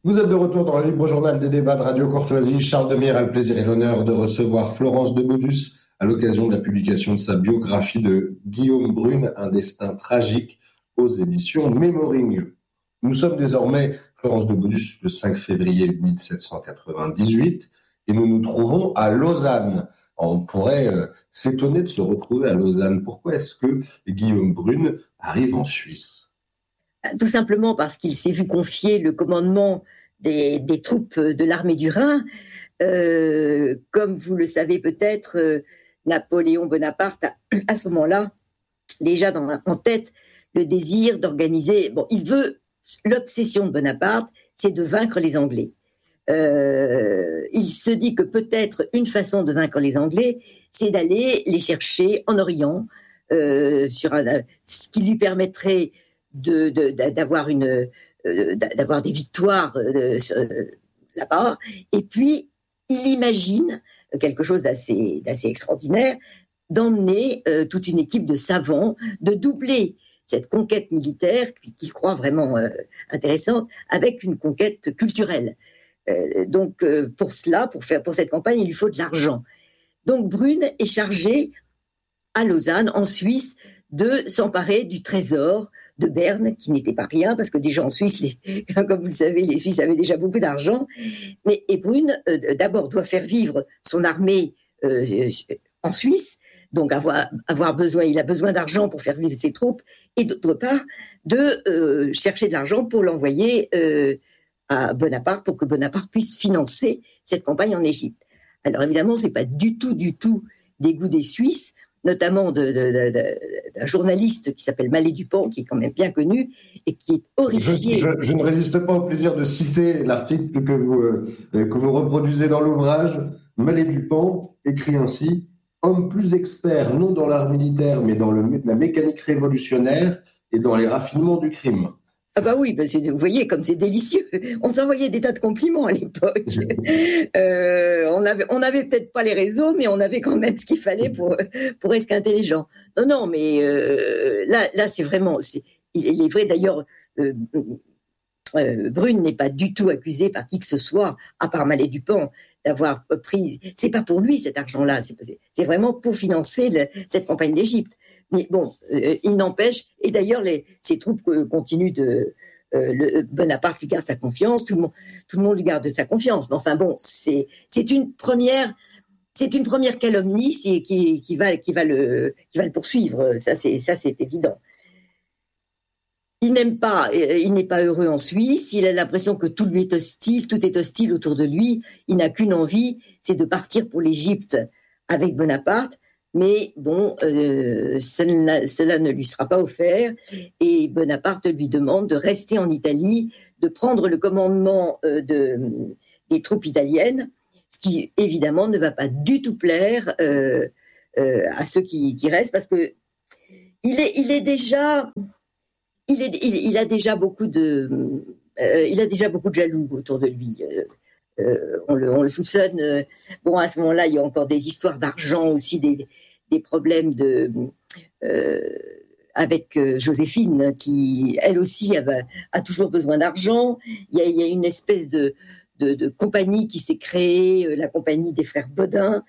Vous êtes de retour dans le libre journal des débats de Radio Courtoisie. Charles Demire a le plaisir et l'honneur de recevoir Florence de Baudus à l'occasion de la publication de sa biographie de Guillaume Brune, Un destin tragique, aux éditions Memoring. Nous sommes désormais, Florence de Baudus, le 5 février 1798 et nous nous trouvons à Lausanne. On pourrait s'étonner de se retrouver à Lausanne. Pourquoi est-ce que Guillaume Brune arrive en Suisse ? Tout simplement parce qu'il s'est vu confier le commandement des troupes de l'armée du Rhin. Comme vous le savez peut-être, Napoléon Bonaparte a à ce moment-là déjà en tête le désir d'organiser... L'obsession de Bonaparte, c'est de vaincre les Anglais. Il se dit que peut-être une façon de vaincre les Anglais, c'est d'aller les chercher en Orient, ce qui lui permettrait d'avoir des victoires là-bas. Et puis, il imagine quelque chose d'assez extraordinaire, d'emmener toute une équipe de savants, de doubler cette conquête militaire qu'il croit vraiment intéressante avec une conquête culturelle. Donc, pour cette campagne, il lui faut de l'argent. Donc, Brune est chargé à Lausanne, en Suisse, de s'emparer du trésor de Berne, qui n'était pas rien, parce que déjà en Suisse, comme vous le savez, les Suisses avaient déjà beaucoup d'argent. Et Brune, d'abord, doit faire vivre son armée en Suisse, donc il a besoin d'argent pour faire vivre ses troupes, et d'autre part, de chercher de l'argent pour l'envoyer à Bonaparte, pour que Bonaparte puisse financer cette campagne en Égypte. Alors évidemment, c'est pas du tout des goûts des Suisses, notamment d'un journaliste qui s'appelle Mallet Dupont, qui est quand même bien connu, et qui est horrifié. Je ne résiste pas au plaisir de citer l'article que vous reproduisez dans l'ouvrage. Mallet Dupont écrit ainsi: homme plus expert non dans l'art militaire, mais dans la mécanique révolutionnaire et dans les raffinements du crime. Ah bah oui, parce que vous voyez comme c'est délicieux. On s'envoyait des tas de compliments à l'époque. On avait peut-être pas les réseaux, mais on avait quand même ce qu'il fallait pour esquinter les gens. Non, mais là c'est vraiment, il est vrai d'ailleurs. Brune n'est pas du tout accusé par qui que ce soit, à part Mallet Dupont, d'avoir pris. C'est pas pour lui cet argent-là. C'est vraiment pour financer cette campagne d'Égypte. Mais bon, il n'empêche, et d'ailleurs, ces troupes continuent Bonaparte lui garde sa confiance, tout le monde lui garde sa confiance. Mais enfin bon, c'est une première calomnie qui va le poursuivre. Ça c'est évident. Il n'est pas heureux en Suisse. Il a l'impression que tout lui est hostile, tout est hostile autour de lui. Il n'a qu'une envie, c'est de partir pour l'Égypte avec Bonaparte. Mais bon, cela ne lui sera pas offert, et Bonaparte lui demande de rester en Italie, de prendre le commandement des troupes italiennes, ce qui évidemment ne va pas du tout plaire à ceux qui restent, parce que il a déjà beaucoup de jaloux autour de lui. On le soupçonne. Bon, à ce moment-là, il y a encore des histoires d'argent aussi, des problèmes avec Joséphine, qui elle aussi a toujours besoin d'argent. Il y a une espèce de compagnie qui s'est créée, la compagnie des frères Bodin.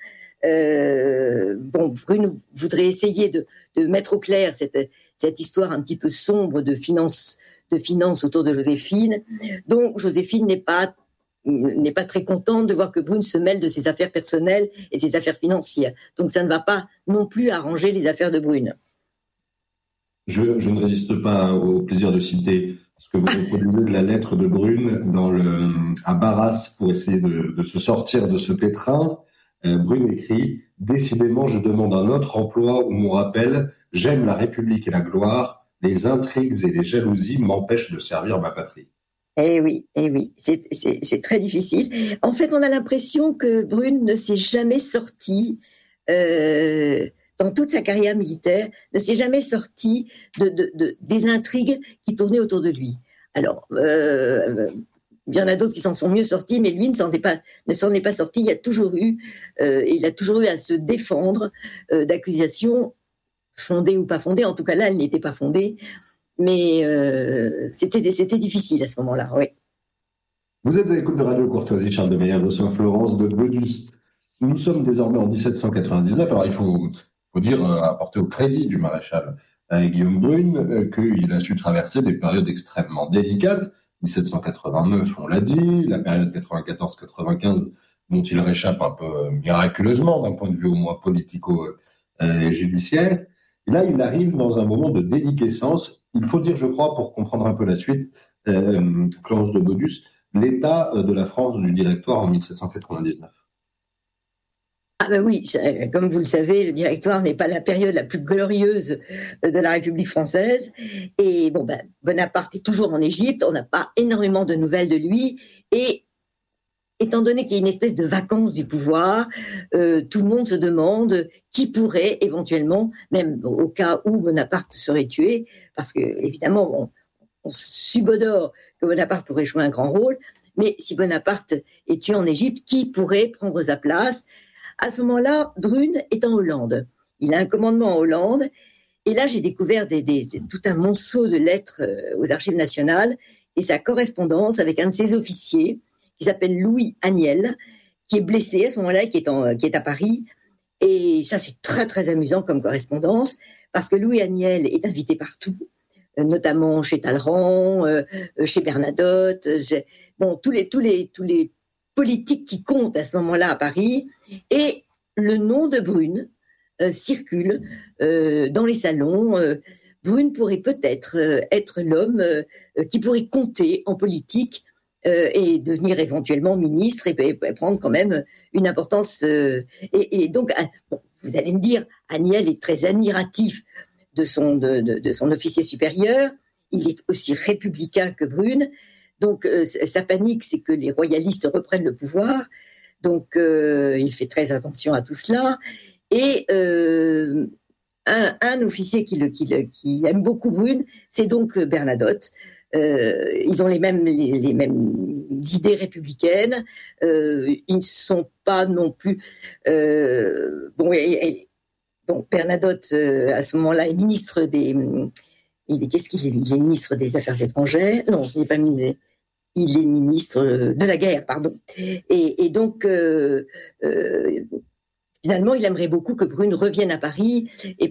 Brune voudrait essayer de mettre au clair cette histoire un petit peu sombre de finance autour de Joséphine. Donc Joséphine n'est pas très contente de voir que Brune se mêle de ses affaires personnelles et de ses affaires financières. Donc ça ne va pas non plus arranger les affaires de Brune. Je ne résiste pas au plaisir de citer ce que vous reproduisez de la lettre de Brune à Barras pour essayer de se sortir de ce pétrin. Brune écrit: décidément, je demande un autre emploi où mon rappel, j'aime la République et la gloire, les intrigues et les jalousies m'empêchent de servir ma patrie. Eh oui, c'est très difficile. En fait, on a l'impression que Brune ne s'est jamais sorti, dans toute sa carrière militaire, ne s'est jamais sorti des intrigues qui tournaient autour de lui. Alors, il y en a d'autres qui s'en sont mieux sortis, mais lui ne s'en est pas sorti. Il a toujours eu à se défendre d'accusations fondées ou pas fondées. En tout cas, là, elles n'étaient pas fondées. Mais c'était difficile à ce moment-là, oui. Vous êtes à l'écoute de Radio Courtoisie, Charles de Meyer reçoit Florence de Bedus. Nous sommes désormais en 1799. Alors, il faut dire, apporter au crédit du maréchal Guillaume Brune, qu'il a su traverser des périodes extrêmement délicates. 1789, on l'a dit, la période 94-95, dont il réchappe un peu miraculeusement, d'un point de vue au moins politico-judiciaire. Et là, il arrive dans un moment de déliquescence. Il faut dire, je crois, pour comprendre un peu la suite, Florence de Bedus, l'état de la France du Directoire en 1799. Ah ben oui, comme vous le savez, le Directoire n'est pas la période la plus glorieuse de la République française. Et bon, Bonaparte est toujours en Égypte, on n'a pas énormément de nouvelles de lui. Et étant donné qu'il y a une espèce de vacance du pouvoir, tout le monde se demande qui pourrait éventuellement, même au cas où Bonaparte serait tué, parce que évidemment, on subodore que Bonaparte pourrait jouer un grand rôle, mais si Bonaparte est tué en Égypte, qui pourrait prendre sa place ? À ce moment-là, Brune est en Hollande. Il a un commandement en Hollande. Et là, j'ai découvert tout un monceau de lettres aux Archives nationales et sa correspondance avec un de ses officiers qui s'appelle Louis Agnel, qui est blessé à ce moment-là, qui est à Paris. Et ça, c'est très, très amusant comme correspondance parce que Louis Agnel est invité partout, notamment chez Talleyrand, chez Bernadotte, tous les politiques qui comptent à ce moment-là à Paris. Et le nom de Brune circule dans les salons. Brune pourrait peut-être être l'homme qui pourrait compter en politique et devenir éventuellement ministre et prendre quand même une importance. Et donc, vous allez me dire, Agnel est très admiratif de son officier supérieur. Il est aussi républicain que Brune. Donc, sa panique, c'est que les royalistes reprennent le pouvoir. Donc, il fait très attention à tout cela. Et un officier qui aime beaucoup Brune, c'est donc Bernadotte. Ils ont les mêmes idées républicaines. Ils ne sont pas non plus... Bernadotte, à ce moment-là, est ministre des... Qu'est-ce qu'il est ? Il est ministre des Affaires étrangères. Non, il n'est pas ministre. Il est ministre de la guerre, pardon. Et donc, finalement, il aimerait beaucoup que Brune revienne à Paris et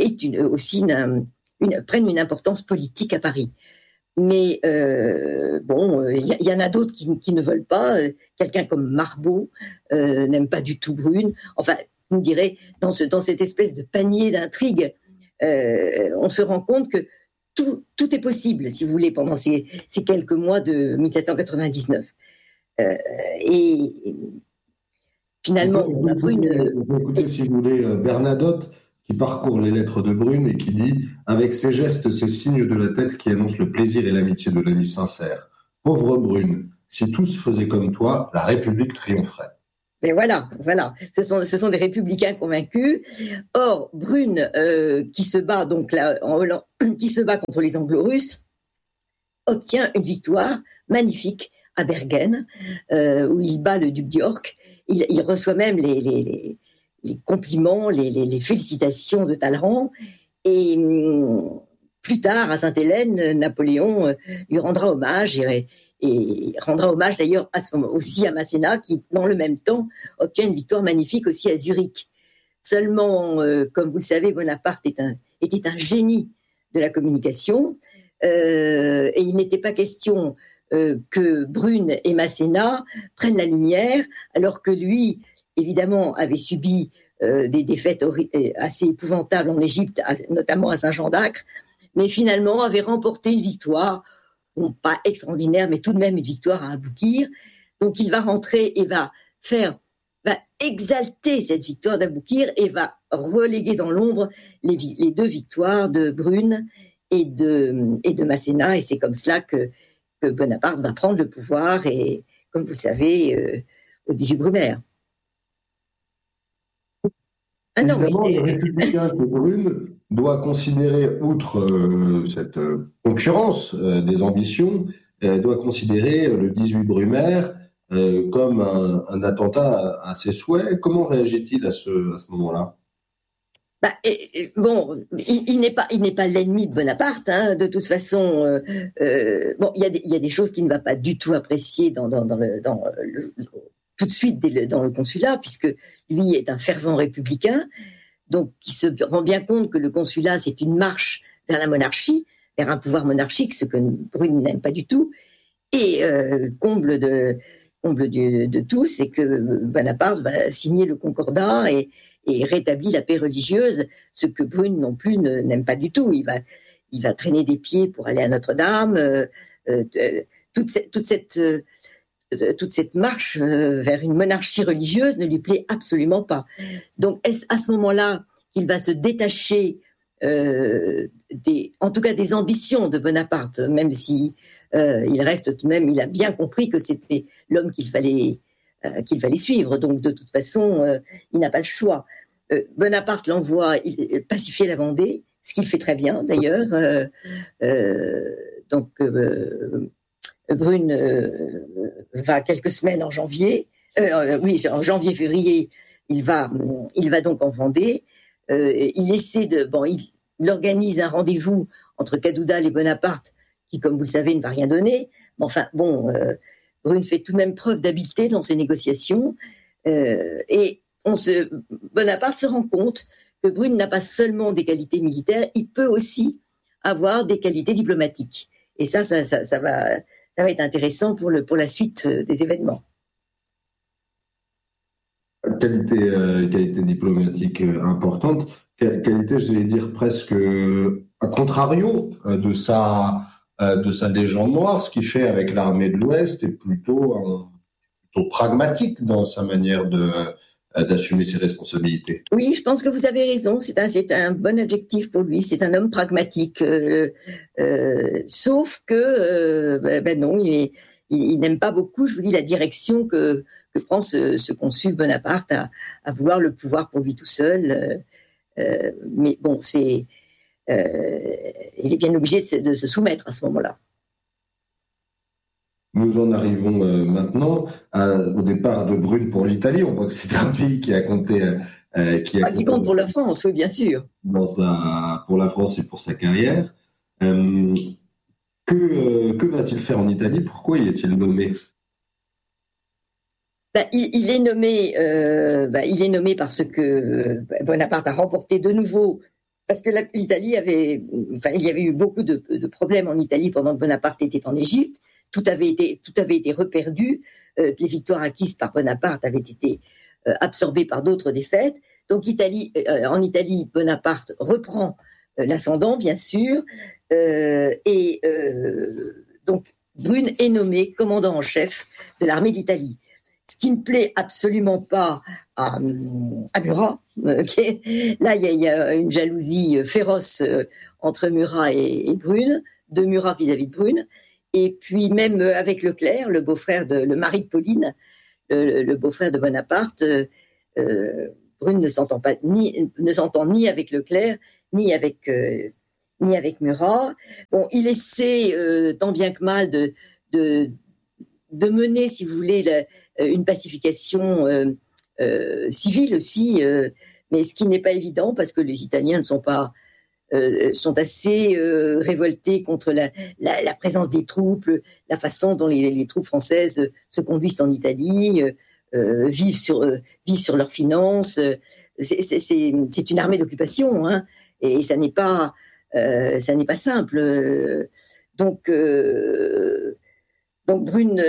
prenne une importance politique à Paris. Mais il y en a d'autres qui ne veulent pas. Quelqu'un comme Marbot n'aime pas du tout Brune. Enfin, vous me direz, dans cette espèce de panier d'intrigues, on se rend compte que tout est possible, si vous voulez, pendant ces quelques mois de 1799. Et finalement, Brune... Écoutez, si vous voulez, Bernadotte, qui parcourt les lettres de Brune et qui dit « Avec ces gestes, ces signes de la tête qui annoncent le plaisir et l'amitié de l'ami sincère. Pauvre Brune, si tous faisaient comme toi, la République triompherait. » Et voilà. Ce sont des républicains convaincus. Or, Brune, qui se bat donc là en Hollande, qui se bat contre les Anglo-Russes, obtient une victoire magnifique à Bergen, où il bat le duc d'York. Il reçoit même les compliments, les félicitations de Talleyrand. Et plus tard, à Sainte-Hélène, Napoléon lui rendra hommage et rendra hommage d'ailleurs à ce moment aussi à Masséna, qui, dans le même temps, obtient une victoire magnifique aussi à Zurich. Seulement, comme vous le savez, Bonaparte était un génie de la communication, et il n'était pas question que Brune et Masséna prennent la lumière, alors que lui, évidemment, avait subi des défaites assez épouvantables en Égypte, notamment à Saint-Jean d'Acre, mais finalement avait remporté une victoire, bon, pas extraordinaire, mais tout de même une victoire à Aboukir. Donc il va rentrer et va exalter cette victoire d'Aboukir et va reléguer dans l'ombre les deux victoires de Brune et de Masséna. Et c'est comme cela que Bonaparte va prendre le pouvoir, et comme vous le savez, au 18 Brumaire. Évidemment, le républicain que Brune doit considérer, outre cette concurrence des ambitions, doit considérer le 18 Brumaire comme un attentat à ses souhaits. Comment réagit-il à ce moment-là ? Bon, il n'est pas l'ennemi de Bonaparte, hein, de toute façon. Bon, il y a des choses qu'il ne va pas du tout apprécier tout de suite dans le consulat, puisque lui est un fervent républicain, donc il se rend bien compte que le consulat c'est une marche vers la monarchie, vers un pouvoir monarchique, ce que Brune n'aime pas du tout. Et comble de tout, c'est que Bonaparte va signer le Concordat et rétablit la paix religieuse, ce que Brune non plus n'aime pas du tout. Il va traîner des pieds pour aller à Notre-Dame. Toute cette marche vers une monarchie religieuse ne lui plaît absolument pas. Donc, est-ce à ce moment-là qu'il va se détacher, en tout cas des ambitions de Bonaparte, même si il reste tout de même, il a bien compris que c'était l'homme qu'il fallait suivre. Donc, de toute façon, il n'a pas le choix. Bonaparte l'envoie pacifier la Vendée, ce qu'il fait très bien d'ailleurs. Donc, Brune va quelques semaines en janvier. En janvier-février, il va donc en Vendée. Il organise un rendez-vous entre Cadoudal et Bonaparte, qui, comme vous le savez, ne va rien donner. Mais enfin, bon, Brune fait tout de même preuve d'habileté dans ses négociations. Et Bonaparte se rend compte que Brune n'a pas seulement des qualités militaires, il peut aussi avoir des qualités diplomatiques. Et ça va être intéressant pour la suite des événements. Qualité diplomatique importante, qualité, je vais dire presque à contrario de sa légende noire, ce qu'il fait avec l'armée de l'Ouest est plutôt pragmatique dans sa manière d'assumer ses responsabilités. Oui, je pense que vous avez raison. C'est un bon adjectif pour lui. C'est un homme pragmatique. Sauf que, non, il n'aime pas beaucoup, je vous dis, la direction que prend ce consul Bonaparte à vouloir le pouvoir pour lui tout seul. Mais bon, il est bien obligé de se soumettre à ce moment-là. Nous en arrivons maintenant au départ de Brune pour l'Italie. On voit que c'est un pays qui a compté. Qui compte pour la France, oui, bien sûr. Pour la France et pour sa carrière. Que va-t-il faire en Italie? Pourquoi y est-il nommé? Il est nommé parce que Bonaparte a remporté de nouveau. Parce que l'Italie il y avait eu beaucoup de problèmes en Italie pendant que Bonaparte était en Égypte. Tout avait été reperdu. Les victoires acquises par Bonaparte avaient été absorbées par d'autres défaites. Donc en Italie, Bonaparte reprend l'ascendant, bien sûr. Donc Brune est nommé commandant en chef de l'armée d'Italie. Ce qui ne plaît absolument pas à Murat. Là, il y a une jalousie féroce entre Murat et Brune, de Murat vis-à-vis de Brune. Et puis même avec Leclerc, le mari de Pauline, le beau-frère de Bonaparte, Brune ne s'entend ni avec Leclerc, ni avec Murat. Bon, il essaie tant bien que mal de mener, si vous voulez, une pacification civile aussi, mais ce qui n'est pas évident parce que les Italiens sont assez révoltés contre la présence des troupes, la façon dont les troupes françaises se conduisent en Italie, vivent sur leurs finances. C'est une armée d'occupation, hein, et ça n'est pas simple. Donc Brune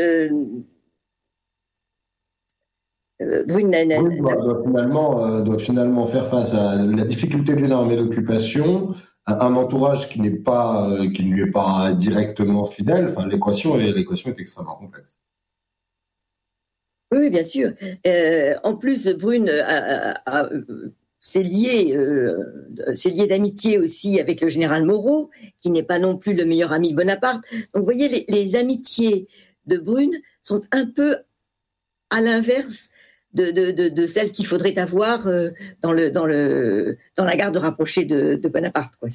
doit finalement faire face à la difficulté d'une armée d'occupation, un entourage qui ne lui est pas directement fidèle. Enfin, l'équation est extrêmement complexe. Oui, bien sûr. En plus, Brune s'est lié d'amitié aussi avec le général Moreau, qui n'est pas non plus le meilleur ami de Bonaparte. Donc, vous voyez, les amitiés de Brune sont un peu à l'inverse de celles qu'il faudrait avoir dans la garde rapprochée de Bonaparte, quoi.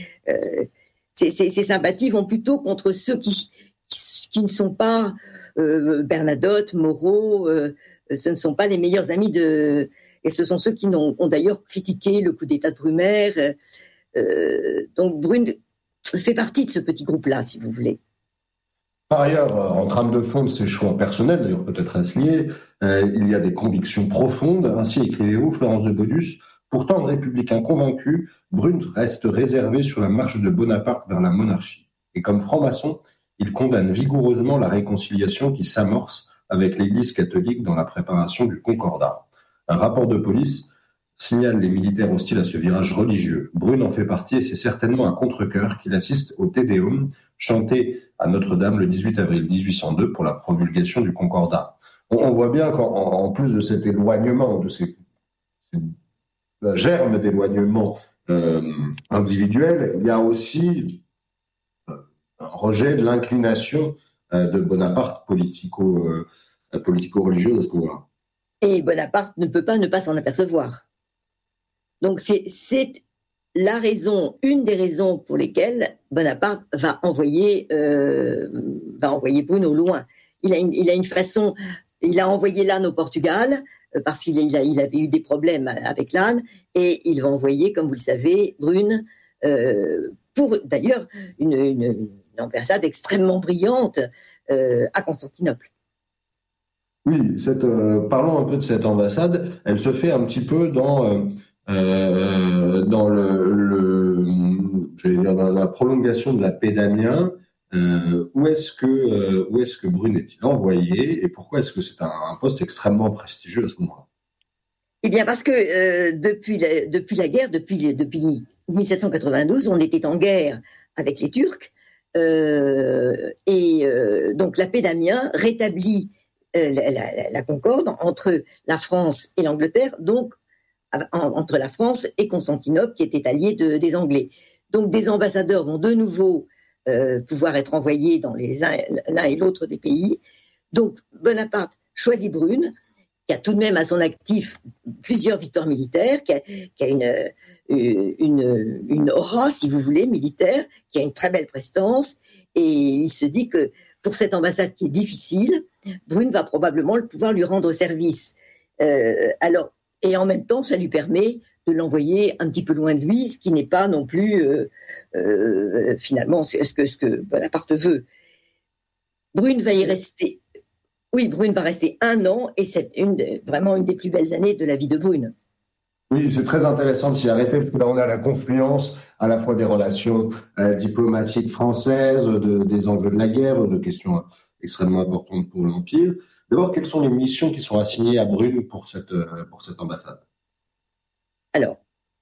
Ces sympathies vont plutôt contre ceux qui ne sont pas Bernadotte, Moreau, ce ne sont pas les meilleurs amis de Et ce sont ceux qui ont d'ailleurs critiqué le coup d'État de Brumaire. Donc Brune fait partie de ce petit groupe-là, si vous voulez. Par ailleurs, en trame de fond de ses choix personnels, d'ailleurs peut-être à se lier, il y a des convictions profondes. Ainsi écrivez-vous, Florence de Baudusse. Pourtant républicain convaincu, Brune reste réservé sur la marche de Bonaparte vers la monarchie. Et comme franc-maçon, il condamne vigoureusement la réconciliation qui s'amorce avec l'Église catholique dans la préparation du Concordat. Un rapport de police signale les militaires hostiles à ce virage religieux. Brune en fait partie et c'est certainement à contre-cœur qu'il assiste au Te Deum, chanté à Notre-Dame le 18 avril 1802 pour la promulgation du Concordat. On voit bien qu'en plus de cet éloignement, de ces germes d'éloignement individuel, il y a aussi un rejet de l'inclination de Bonaparte politico-religieuse à ce niveau-là. Et Bonaparte ne peut pas ne pas s'en apercevoir. Donc c'est la raison, une des raisons pour lesquelles Bonaparte va envoyer Brune au loin. Il a une façon, il a envoyé l'âne au Portugal parce qu'il avait eu des problèmes avec l'âne, et il va envoyer, comme vous le savez, Brune pour d'ailleurs une ambassade extrêmement brillante à Constantinople. Oui, parlons un peu de cette ambassade. Elle se fait un petit peu dans dans dans la prolongation de la paix d'Amiens. Où est-ce que Brune est-il envoyé et pourquoi est-ce que c'est un poste extrêmement prestigieux à ce moment-là? Eh bien, parce que depuis la guerre, depuis 1792, on était en guerre avec les Turcs, donc la paix d'Amiens rétablit la concorde entre la France et l'Angleterre, donc entre la France et Constantinople, qui était allié des Anglais. Donc des ambassadeurs vont de nouveau pouvoir être envoyés dans l'un et l'autre des pays. Donc Bonaparte choisit Brune, qui a tout de même à son actif plusieurs victoires militaires, qui a une aura, si vous voulez, militaire, qui a une très belle prestance, et il se dit que pour cette ambassade qui est difficile, Brune va probablement pouvoir lui rendre service. Et en même temps, ça lui permet de l'envoyer un petit peu loin de lui, ce qui n'est pas non plus finalement ce que Bonaparte veut. Brune va y rester. Oui, Brune va rester 1 an, et c'est vraiment une des plus belles années de la vie de Brune. Oui, c'est très intéressant de s'y arrêter, parce que là, on a la confluence à la fois des relations diplomatiques françaises, des enjeux de la guerre, de questions extrêmement importantes pour l'Empire. D'abord, quelles sont les missions qui sont assignées à Brune pour cette ambassade? Alors,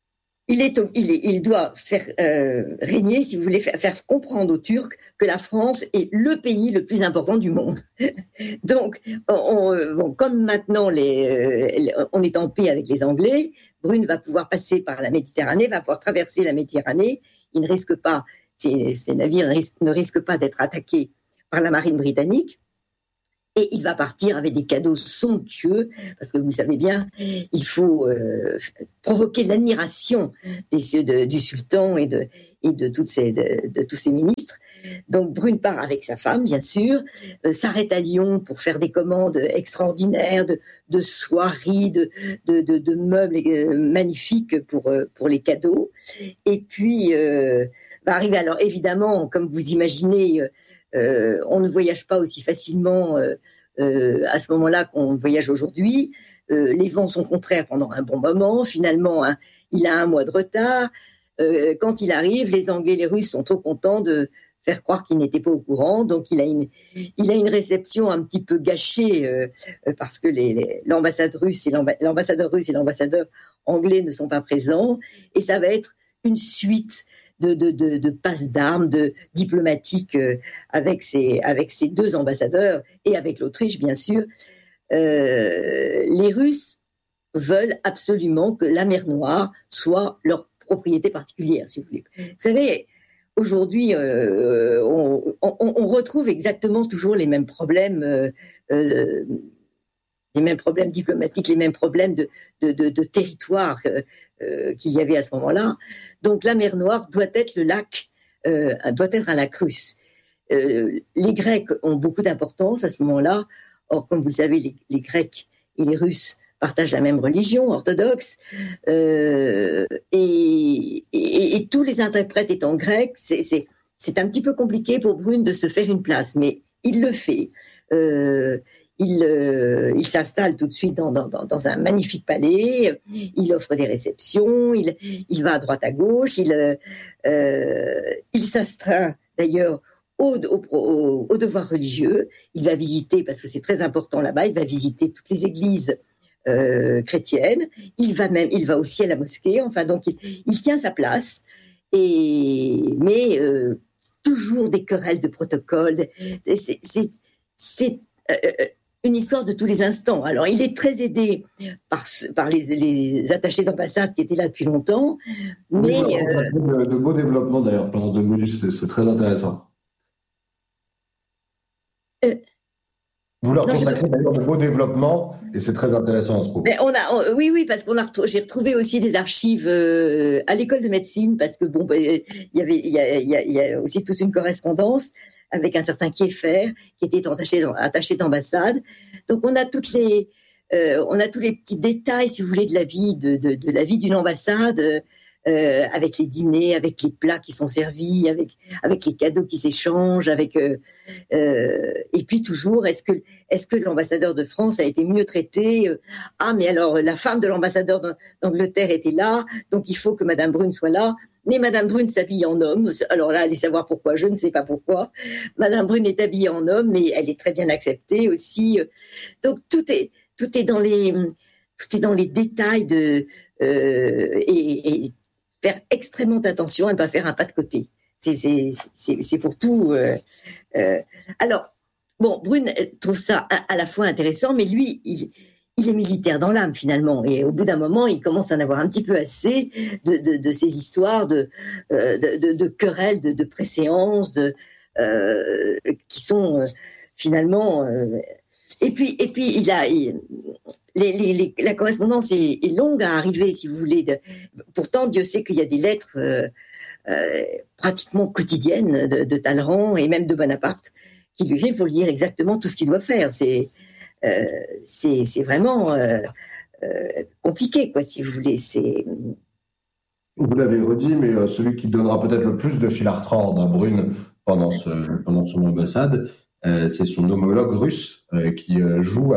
il doit faire régner, si vous voulez, faire comprendre aux Turcs que la France est le pays le plus important du monde. Donc, comme maintenant on est en paix avec les Anglais, Brune va pouvoir passer par la Méditerranée, va pouvoir traverser la Méditerranée. Il ne risque pas, ces navires ne risquent pas d'être attaqués par la marine britannique. Et il va partir avec des cadeaux somptueux, parce que vous savez bien, il faut provoquer l'admiration des yeux du sultan et de tous ses ministres. Donc Brune part avec sa femme, bien sûr, s'arrête à Lyon pour faire des commandes extraordinaires de soieries, de meubles magnifiques pour les cadeaux. Et puis va arriver, alors évidemment, comme vous imaginez, on ne voyage pas aussi facilement à ce moment-là qu'on voyage aujourd'hui. Les vents sont contraires pendant un bon moment. Finalement, il a 1 mois de retard. Quand il arrive, les Anglais et les Russes sont trop contents de faire croire qu'il n'était pas au courant. Donc, il a une réception un petit peu gâchée parce que l'ambassadeur russe et l'ambassadeur anglais ne sont pas présents. Et ça va être une suite de passe d'armes, diplomatiques avec ces 2 ambassadeurs et avec l'Autriche, bien sûr. Les Russes veulent absolument que la mer Noire soit leur propriété particulière, si vous voulez. Vous savez, aujourd'hui, on retrouve exactement toujours les mêmes problèmes diplomatiques, les mêmes problèmes de territoire qu'il y avait à ce moment-là. Donc la mer Noire doit être le lac, doit être un lac russe. Les Grecs ont beaucoup d'importance à ce moment-là. Or, comme vous le savez, les Grecs et les Russes partagent la même religion orthodoxe, et tous les interprètes étant grecs, c'est un petit peu compliqué pour Brune de se faire une place, mais il le fait. Il s'installe tout de suite dans un magnifique palais, il offre des réceptions, il va à droite à gauche, il s'astreint d'ailleurs aux devoirs religieux. Il va visiter, parce que c'est très important là-bas, il va visiter toutes les églises chrétiennes, il va aussi à la mosquée, enfin donc il tient sa place, mais toujours des querelles de protocole, c'est une histoire de tous les instants. Alors, il est très aidé par les attachés d'ambassade qui étaient là depuis longtemps. Mais de beaux développements d'ailleurs, Florence de Bodus, c'est très intéressant. Vous leur consacrez d'ailleurs de beaux développements et c'est très intéressant à ce propos. Oui, parce j'ai retrouvé aussi des archives à l'école de médecine, parce que il y a aussi toute une correspondance avec un certain Kieffer qui était attaché d'ambassade. Donc on a tous les petits détails, si vous voulez, de la vie de la vie d'une ambassade, avec les dîners, avec les plats qui sont servis, avec les cadeaux qui s'échangent, et puis toujours, est-ce que l'ambassadeur de France a été mieux traité? Mais alors la femme de l'ambassadeur d'Angleterre était là, donc il faut que Madame Brune soit là. Mais Madame Brune s'habille en homme. Alors là, allez savoir pourquoi, je ne sais pas pourquoi. Madame Brune est habillée en homme, mais elle est très bien acceptée aussi. Donc tout est dans les détails et faire extrêmement attention à ne pas faire un pas de côté. C'est pour tout. Alors, Brune trouve ça à la fois intéressant, mais lui, il est militaire dans l'âme finalement, et au bout d'un moment, il commence à en avoir un petit peu assez de ces histoires de querelles, de préséances, qui sont finalement. Et puis la correspondance est longue à arriver, si vous voulez. Pourtant, Dieu sait qu'il y a des lettres pratiquement quotidiennes de Talleyrand et même de Bonaparte qui lui écrivent pour lui dire exactement tout ce qu'il doit faire. C'est vraiment compliqué, quoi, si vous voulez. Vous l'avez redit, mais celui qui donnera peut-être le plus de fil à retordre à Brune pendant son ambassade, c'est son homologue russe qui joue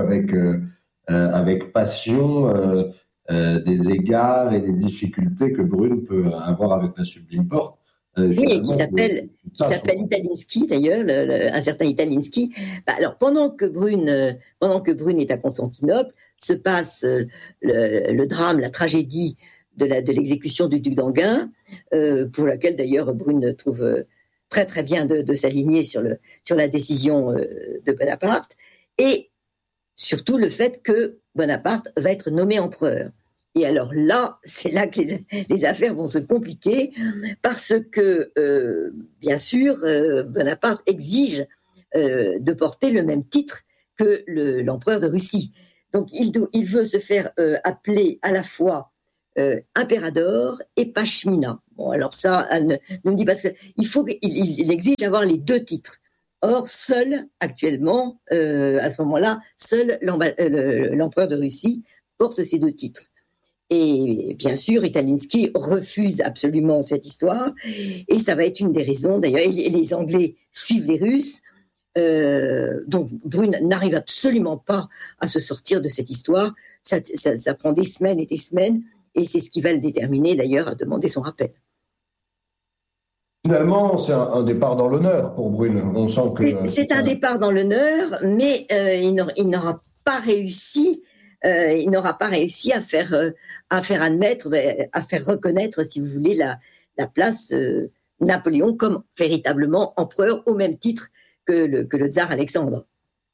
avec passion des égards et des difficultés que Brune peut avoir avec la Sublime Porte. Oui, et qui s'appelle Italinsky d'ailleurs, un certain Italinsky. Alors pendant que Brune est à Constantinople, se passe le drame, la tragédie de l'exécution du duc d'Enghien, pour laquelle d'ailleurs Brune trouve très très bien de s'aligner sur la décision de Bonaparte, et surtout le fait que Bonaparte va être nommé empereur. Et alors là, c'est là que les affaires vont se compliquer, parce que, bien sûr, Bonaparte exige de porter le même titre que l'empereur de Russie. Donc, il veut se faire appeler à la fois Impérador et Pachmina. Bon, alors ça, ne me dit pas ça. Il exige d'avoir les deux titres. Or, seul, actuellement, à ce moment-là, seul l'empereur de Russie porte ces deux titres. Et bien sûr, Italinsky refuse absolument cette histoire, et ça va être une des raisons, d'ailleurs, et les Anglais suivent les Russes, donc Brune n'arrive absolument pas à se sortir de cette histoire, ça prend des semaines et des semaines, et c'est ce qui va le déterminer d'ailleurs à demander son rappel. Finalement, c'est un départ dans l'honneur pour Brune. On sent que c'est un départ dans l'honneur, mais il n'aura pas réussi. Il n'aura pas réussi à faire admettre, à faire reconnaître, si vous voulez, la place Napoléon comme véritablement empereur au même titre que le tsar Alexandre.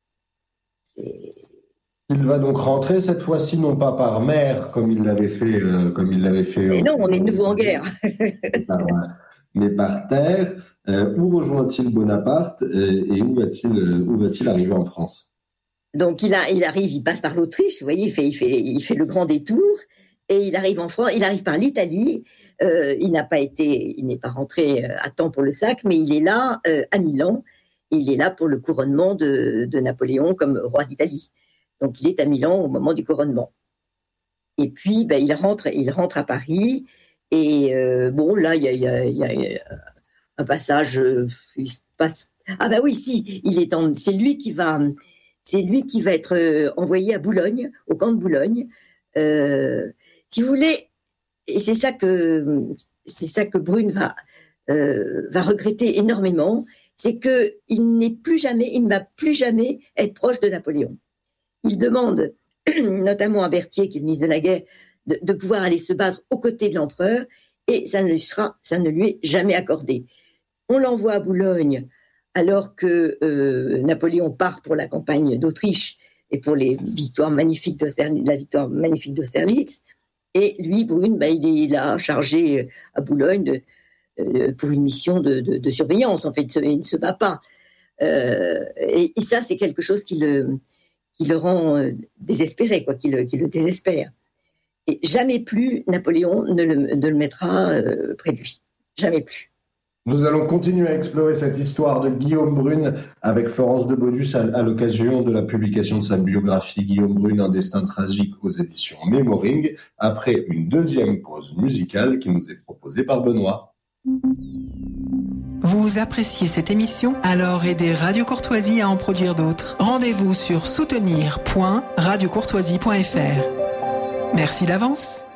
Il va donc rentrer cette fois-ci non pas par mer comme il l'avait fait. Mais non, on est de nouveau en guerre. Mais par terre. Où rejoint-il Bonaparte et où va-t-il arriver en France? Donc il arrive, il passe par l'Autriche, vous voyez, il fait le grand détour, et il arrive en France, il arrive par l'Italie. Il n'est pas rentré à temps pour le sac, mais il est là à Milan. Il est là pour le couronnement de Napoléon comme roi d'Italie. Donc il est à Milan au moment du couronnement. Et puis, il rentre à Paris. Et bon, là, il y a un passage. Il se passe. Ah oui, si, c'est lui qui va être envoyé à Boulogne, au camp de Boulogne. Si vous voulez, et c'est ça que Brune va regretter énormément, c'est que il ne va plus jamais être proche de Napoléon. Il demande notamment à Berthier, qui est le ministre de la Guerre, de pouvoir aller se battre aux côtés de l'empereur, et ça ne lui est jamais accordé. On l'envoie à Boulogne alors que Napoléon part pour la campagne d'Autriche et pour la victoire magnifique d'Austerlitz. Et lui, Brune, il est là chargé à Boulogne pour une mission de surveillance. En fait, il ne se bat pas. Et ça, c'est quelque chose qui le rend désespéré, qui le désespère. Et jamais plus Napoléon ne le mettra près de lui. Jamais plus. Nous allons continuer à explorer cette histoire de Guillaume Brune avec Florence de Baudus à l'occasion de la publication de sa biographie Guillaume Brune, un destin tragique aux éditions Mémoring, après une deuxième pause musicale qui nous est proposée par Benoît. Vous appréciez cette émission? Alors aidez Radio Courtoisie à en produire d'autres. Rendez-vous sur soutenir.radiocourtoisie.fr. Merci d'avance.